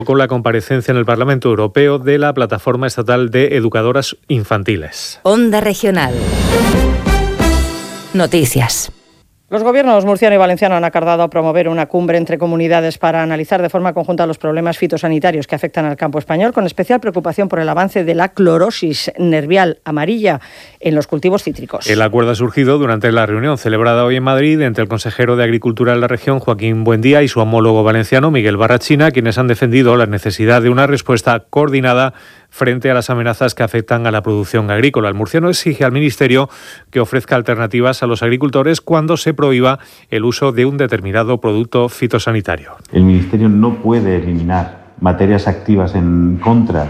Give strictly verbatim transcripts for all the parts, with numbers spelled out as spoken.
Con la comparecencia en el Parlamento Europeo de la Plataforma Estatal de Educadoras Infantiles. Onda Regional. Noticias. Los gobiernos murciano y valenciano han acordado promover una cumbre entre comunidades para analizar de forma conjunta los problemas fitosanitarios que afectan al campo español, con especial preocupación por el avance de la clorosis nervial amarilla en los cultivos cítricos. El acuerdo ha surgido durante la reunión celebrada hoy en Madrid entre el consejero de Agricultura de la región, Joaquín Buendía, y su homólogo valenciano, Miguel Barrachina, quienes han defendido la necesidad de una respuesta coordinada frente a las amenazas que afectan a la producción agrícola. El murciano exige al Ministerio que ofrezca alternativas a los agricultores cuando se prohíba el uso de un determinado producto fitosanitario. El Ministerio no puede eliminar materias activas en contra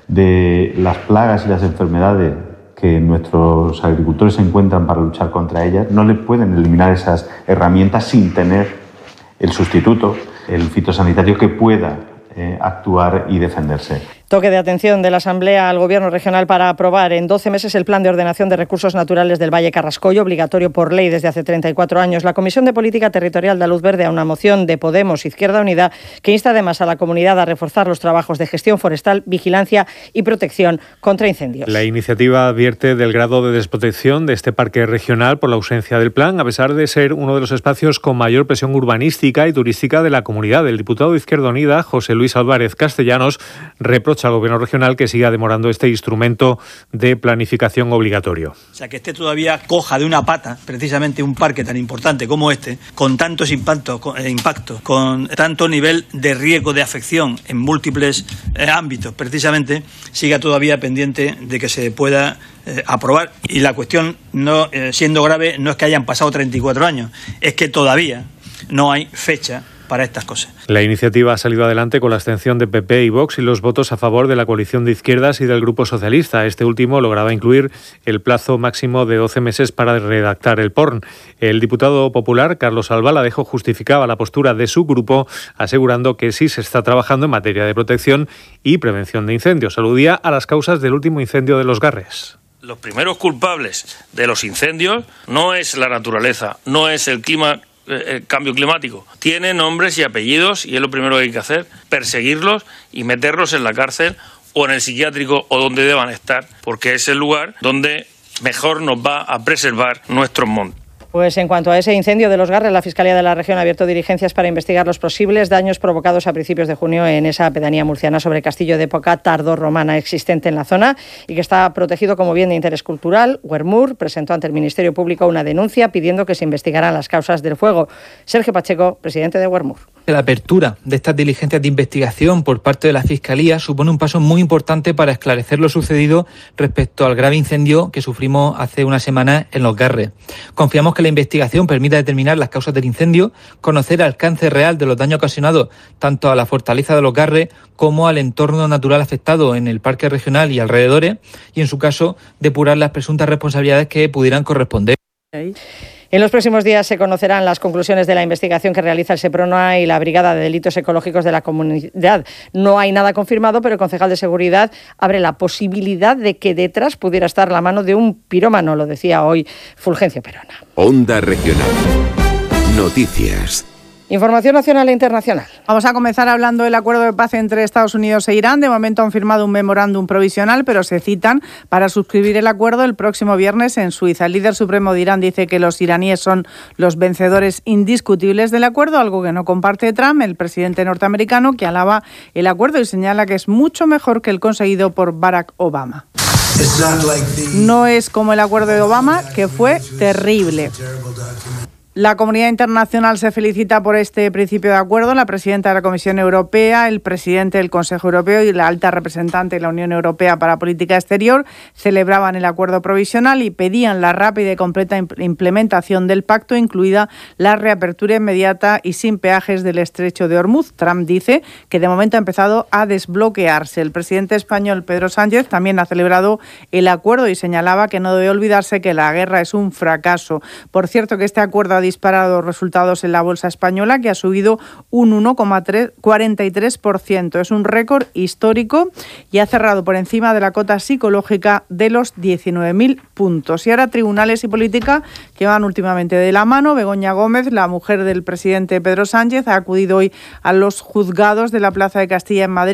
de las plagas y las enfermedades que nuestros agricultores encuentran para luchar contra ellas. No le pueden eliminar esas herramientas sin tener el sustituto, el fitosanitario que pueda eh, actuar y defenderse. Toque de atención de la Asamblea al Gobierno regional para aprobar en doce meses el Plan de Ordenación de Recursos Naturales del Valle Carrascoyo, obligatorio por ley desde hace treinta y cuatro años. La Comisión de Política Territorial da luz verde a una moción de Podemos Izquierda Unida que insta además a la comunidad a reforzar los trabajos de gestión forestal, vigilancia y protección contra incendios. La iniciativa advierte del grado de desprotección de este parque regional por la ausencia del plan, a pesar de ser uno de los espacios con mayor presión urbanística y turística de la comunidad. El diputado de Izquierda Unida, José Luis Álvarez Castellanos, reprocha al Gobierno regional que siga demorando este instrumento de planificación obligatorio. O sea, que esté todavía coja de una pata, precisamente un parque tan importante como este, con tantos impactos, con, eh, impactos, con tanto nivel de riesgo de afección en múltiples eh, ámbitos, precisamente siga todavía pendiente de que se pueda eh, aprobar. Y la cuestión, no eh, siendo grave, no es que hayan pasado treinta y cuatro años, es que todavía no hay fecha para estas cosas. La iniciativa ha salido adelante con la abstención de P P y Vox y los votos a favor de la coalición de izquierdas y del Grupo Socialista. Este último lograba incluir el plazo máximo de doce meses para redactar el P O R N. El diputado popular, Carlos Albaladejo, justificaba la postura de su grupo, asegurando que sí se está trabajando en materia de protección y prevención de incendios. Aludía a las causas del último incendio de Los Garres. Los primeros culpables de los incendios no es la naturaleza, no es el clima, el cambio climático. Tiene nombres y apellidos y es lo primero que hay que hacer, perseguirlos y meterlos en la cárcel o en el psiquiátrico o donde deban estar, porque es el lugar donde mejor nos va a preservar nuestros montes. Pues en cuanto a ese incendio de Los Garres, la Fiscalía de la Región ha abierto diligencias para investigar los posibles daños provocados a principios de junio en esa pedanía murciana sobre castillo de época tardorromana existente en la zona y que está protegido como bien de interés cultural. Huermur presentó ante el Ministerio Público una denuncia pidiendo que se investigaran las causas del fuego. Sergio Pacheco, presidente de Huermur. La apertura de estas diligencias de investigación por parte de la Fiscalía supone un paso muy importante para esclarecer lo sucedido respecto al grave incendio que sufrimos hace una semana en Los Garres. Confiamos que la investigación permita determinar las causas del incendio, conocer el alcance real de los daños ocasionados tanto a la fortaleza de Los Garres como al entorno natural afectado en el parque regional y alrededores, y en su caso depurar las presuntas responsabilidades que pudieran corresponder. En los próximos días se conocerán las conclusiones de la investigación que realiza el SEPRONA y la Brigada de Delitos Ecológicos de la comunidad. No hay nada confirmado, pero el concejal de Seguridad abre la posibilidad de que detrás pudiera estar la mano de un pirómano, lo decía hoy Fulgencio Perona. Onda Regional. Noticias. Información nacional e internacional. Vamos a comenzar hablando del acuerdo de paz entre Estados Unidos e Irán. De momento han firmado un memorándum provisional, pero se citan para suscribir el acuerdo el próximo viernes en Suiza. El líder supremo de Irán dice que los iraníes son los vencedores indiscutibles del acuerdo, algo que no comparte Trump, el presidente norteamericano, que alaba el acuerdo y señala que es mucho mejor que el conseguido por Barack Obama. No es como el acuerdo de Obama, que fue terrible. La comunidad internacional se felicita por este principio de acuerdo. La presidenta de la Comisión Europea, el presidente del Consejo Europeo y la alta representante de la Unión Europea para Política Exterior celebraban el acuerdo provisional y pedían la rápida y completa implementación del pacto, incluida la reapertura inmediata y sin peajes del estrecho de Hormuz. Trump dice que de momento ha empezado a desbloquearse. El presidente español, Pedro Sánchez, también ha celebrado el acuerdo y señalaba que no debe olvidarse que la guerra es un fracaso. Por cierto, que este acuerdo ha disparado los resultados en la bolsa española, que ha subido un uno coma cuarenta y tres por ciento. Es un récord histórico y ha cerrado por encima de la cota psicológica de los diecinueve mil puntos. Y ahora tribunales y política, que van últimamente de la mano. Begoña Gómez, la mujer del presidente Pedro Sánchez, ha acudido hoy a los juzgados de la Plaza de Castilla en Madrid